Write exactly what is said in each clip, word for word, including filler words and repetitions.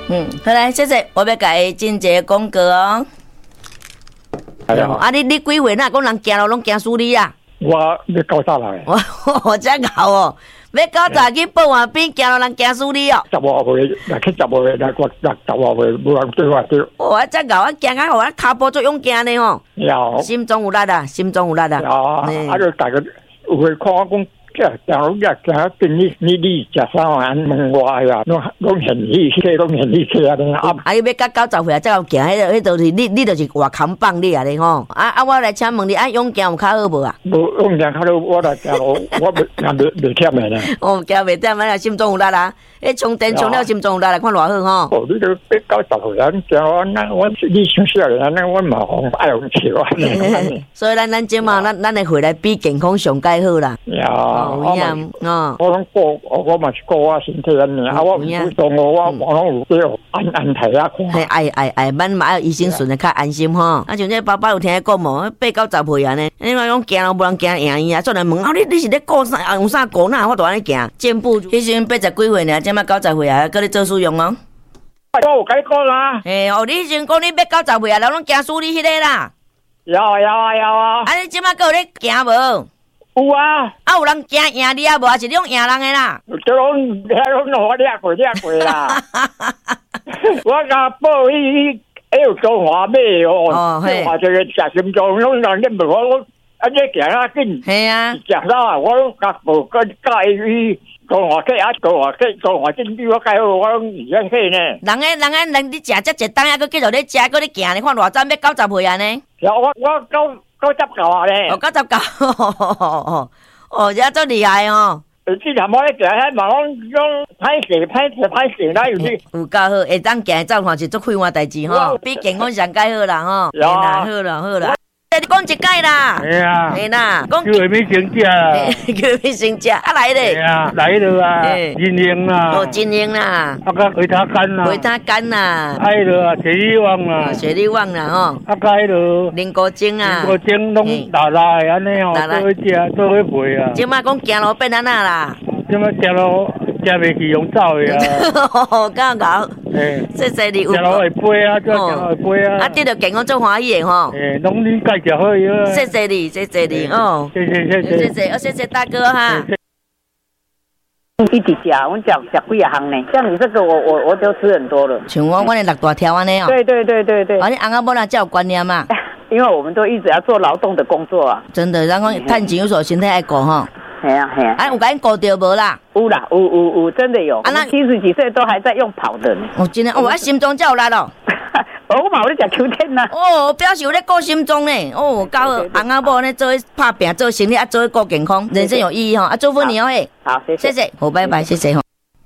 嗯，好来，谢谢，我要给进一个广告哦。啊，你你几岁？那讲人行路拢行输你啊？ 我要九十来。 我我真搞哦，要九十去报换边行路人行输你哦。 十五岁，来去十五岁，来我来十五岁，无人对我对。 我真搞，我行啊，我脚步足勇行呢吼。 有。 心中有力啊，心中有力啊。 有，啊，就大家有会看我讲。假如日假跟你你你食三万问我呀，拢拢现你去，拢现你去啊！啊， 啊，伊要到九十岁啊，才有行，迄个迄就是你你就是外扛棒你啊咧吼！啊啊，我来请问你，啊，勇行有较好无啊？ 无勇行较好，我来行路，我袂行袂袂忝的呢。 哦，行袂忝啊，心中有力啊！迄充电充了心中有力来看偌好吼！ 哦，你都要九十岁人行我那我你想少年，那我嘛红爱红笑啊！ 所以咱咱即嘛，咱咱的回来比健康上介好啦。 呀。 有影哦， 我拢顾，我嘛是顾我身体安尼，啊，我有动我我我拢有叫安安睇啊看。 系爱爱爱，慢慢医生顺的较安心吼。啊，像这爸爸有听讲无，八九十岁安尼，你讲讲行路无人行赢伊啊，做人问啊，你你是咧顾啥？啊，用啥顾哪？我都安尼行，健步。迄时阵八十几岁呢，即马九十岁啊，搁咧做使用哦。 我有甲你讲啦。 诶，哦，你迄时阵讲你要九十岁啊，人拢行输你迄个啦。 有啊有啊有啊。 啊，你即马搁有咧行无？ 有啊， 啊有人行赢你啊无？还是你用赢人的啦？ 这拢迄拢我掠过掠过啦。我甲报伊还有中华买哦，中华这个食心脏拢人咧问我，我安尼行啊紧。 系啊， 食啦，我拢甲报跟教伊中华客啊，中华客中华真比我介好，我拢而家去呢。人诶人诶人，你食只一当啊，佮继续咧食，佮咧行，你看偌早要九十岁啊呢？ 有我我九。九十九啊咧！ 哦，九十九，哦，哦，这真厉害哦！ 这头毛咧行，迄嘛拢拢歹势歹势歹势啦，有啲有够好，会当行走看是足快活代志吼，比健康上介好啦吼。 有啊， 好啦好啦。你讲一解啦， 系啊， 系啦， 讲叫下面先食， 叫下面先食，啊来咧， 系啊，来了啊，金英啦， 哦金英啦， 啊个维他干啦， 维他干啦， 还有啊雪利旺啦， 雪利旺啦吼， 啊个迄个菱果精啊， 菱果精拢拉拉的安尼吼，做去食，做去卖啊。 即摆讲行路变安那啦？ 即摆行路。食袂起用走的啊！ 刚好，谢谢你。 食落会飞啊，做食落会飞啊！ 啊，这着健康做欢喜的吼。 诶，拢你介绍好伊啊！ 谢谢你，谢谢你哦。 谢谢谢谢谢谢，哦谢谢大哥哈。 一直吃，我讲吃几啊行呢？像你这个，我我我都吃很多了。 像我，我的六大条安尼哦。 对对对对对。 啊，你翁仔某哪才有观念嘛？ 因为我们都一直要做劳动的工作啊。 真的，然后趁钱有时候身体爱顾吼。 系啊系啊， 哎，有甲因顾着无啦？ 有啦，有有有，真的有。啊，那七十几岁都还在用跑的呢。 哦，真的，哦，啊，心脏才有力咯。 哦，我嘛有咧食 Q 天呐。 哦，表示有咧顾心脏呢。哦，搞翁仔某呢做拍拼做生意，啊做顾健康，人生有意义吼。啊，祝福你哦嘿。 好，谢谢。 谢谢，好，拜拜，谢谢吼。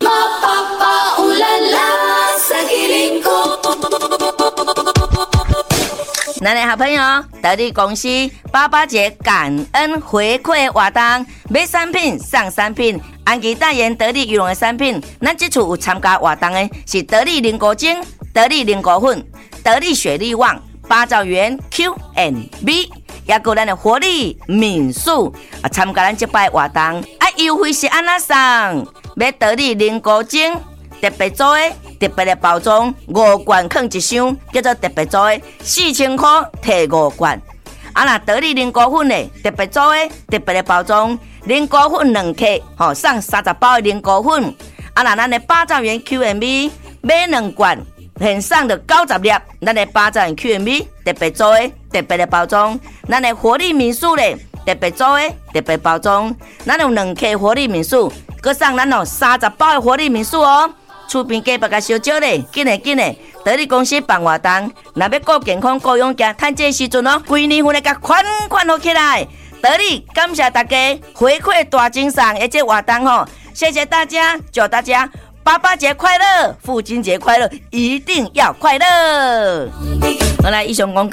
咱的好朋友得力公司八八节感恩回馈活动，买产品送产品，安吉代言得力羽绒的产品。咱这次有参加活动的是得力菱果精、得力菱果粉、得力雪力旺、八兆元 Q and B， 也有咱的活力敏素啊，参加咱这摆活动啊，优惠是安那送？买得力菱果精。特别做的特别的包装，五罐放一箱，叫做特别做的，四千块摕五罐。啊，那得力菱果粉的特别做的特别的包装，菱果粉两克，吼送三十包的菱果粉。啊，那咱的八兆元 Q and B 买两罐，现送的九十粒，咱的八兆元 Q and B 特别做的特别的包装，咱的活力民宿咧特别做的特别包装，咱有两克活力民宿，佮送咱哦三十包的活力民宿哦。厝边隔壁甲烧酒咧，紧诶紧诶！得力公司办活动，若要顾健康、顾勇健，趁这时阵哦，规年份诶甲款款好起来。得力感谢大家回馈大精神，而且活动吼，谢谢大家，祝大家爸爸节快乐，父亲节快乐，一定要快乐！好来，以上广告。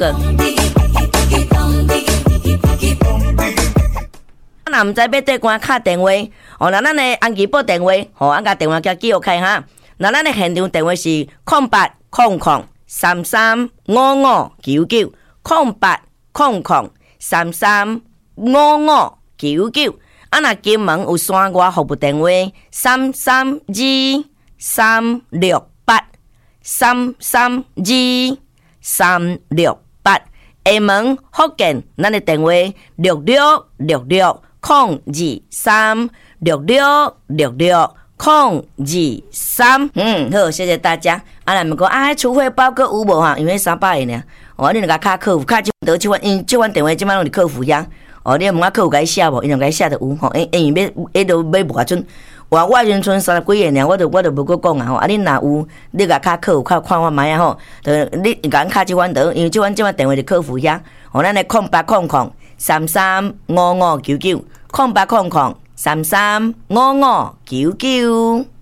那唔知要对官敲电话，哦，那咱的安吉报电话，吼，俺甲电话叫记录开哈。那咱的现场电话是空八空空三三五五九九空八空空三三五五九九。啊，那金门有山外服务电话三三二三六八三三二三六八。厦门、福建，咱的电话六六六六空二三六六六六空二三。嗯，好，谢谢大家。啊，那么讲啊，储汇包个有无哈？因为三百个呢。哦，你两个卡客服，卡这得这款，因这款电话即摆拢是客服呀。哦，你问我客服该写无？因两个写得有吼，因因为要，迄都要无准。我我阵剩三十几个呢，我都我都无搁讲啊吼。啊，你若有，你甲卡客服看看我卖啊吼。就你甲阮卡这款得，因为这款这款电话是客服呀。哦，咱的空八空空三三五五九九，空八空空三三五五九九。